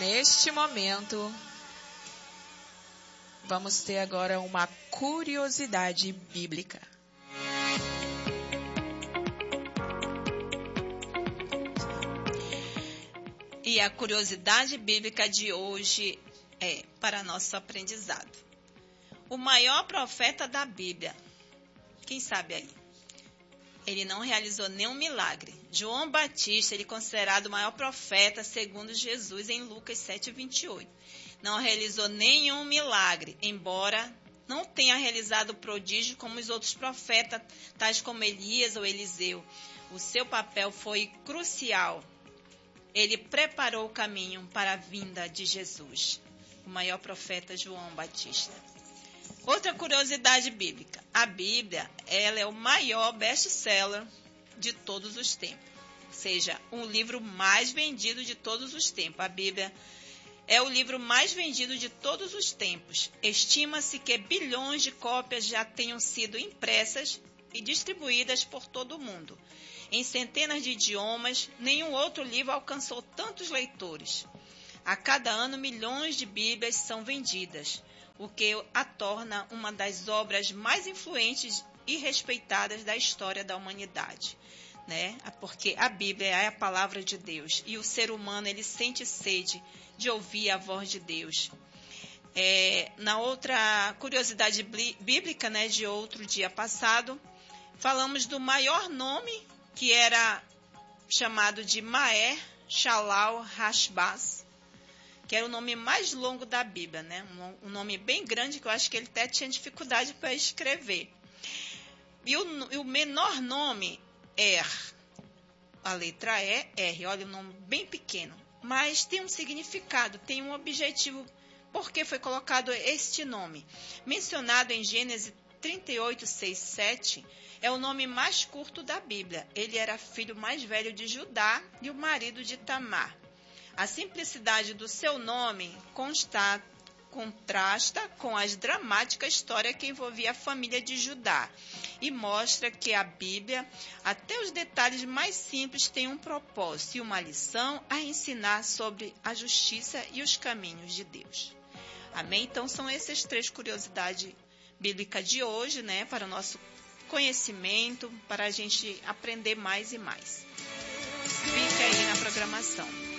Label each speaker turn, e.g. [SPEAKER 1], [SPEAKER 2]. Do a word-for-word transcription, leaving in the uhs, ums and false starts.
[SPEAKER 1] neste momento, vamos ter agora uma curiosidade bíblica.
[SPEAKER 2] E a curiosidade bíblica de hoje é para nosso aprendizado. O maior profeta da Bíblia, quem sabe aí? Ele não realizou nenhum milagre. João Batista, ele é considerado o maior profeta segundo Jesus em Lucas sete, vinte e oito. Não realizou nenhum milagre, embora não tenha realizado prodígio como os outros profetas, tais como Elias ou Eliseu. O seu papel foi crucial. Ele preparou o caminho para a vinda de Jesus, o maior profeta João Batista. Outra curiosidade bíblica. A Bíblia, ela é o maior best-seller de todos os tempos. Ou seja, um livro mais vendido de todos os tempos. A Bíblia é o livro mais vendido de todos os tempos. Estima-se que bilhões de cópias já tenham sido impressas e distribuídas por todo o mundo. Em centenas de idiomas, nenhum outro livro alcançou tantos leitores. A cada ano, milhões de Bíblias são vendidas, o que a torna uma das obras mais influentes e respeitadas da história da humanidade, né? Porque a Bíblia é a palavra de Deus e o ser humano ele sente sede de ouvir a voz de Deus. É, na outra curiosidade bíblica, né, de outro dia passado, falamos do maior nome, que era chamado de Maher Shalal Hashbaz, que era o nome mais longo da Bíblia, né? Um, um nome bem grande, que eu acho que ele até tinha dificuldade para escrever. E o, e o menor nome, Er, a letra E, R, olha, um nome bem pequeno, mas tem um significado, tem um objetivo, porque foi colocado este nome. Mencionado em Gênesis trinta e oito, seis, sete, é o nome mais curto da Bíblia. Ele era filho mais velho de Judá e o marido de Tamar. A simplicidade do seu nome consta, contrasta com a dramática história que envolvia a família de Judá e mostra que a Bíblia, até os detalhes mais simples, tem um propósito e uma lição a ensinar sobre a justiça e os caminhos de Deus. Amém? Então, são essas três curiosidades bíblicas de hoje, né, para o nosso conhecimento, para a gente aprender mais e mais. Fique aí na programação.